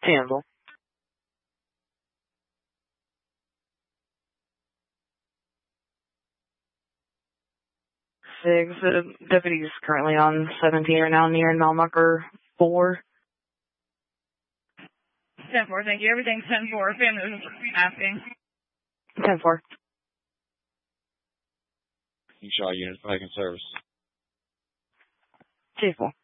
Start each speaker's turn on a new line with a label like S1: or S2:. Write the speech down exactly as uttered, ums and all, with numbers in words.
S1: Cancel. Six, uh, deputies currently on seventeen right now near Nalmucker four.
S2: ten four, thank you. Everything's ten four. Family was asking.
S1: ten four.
S3: Shaw unit, back in service.
S1: Two four.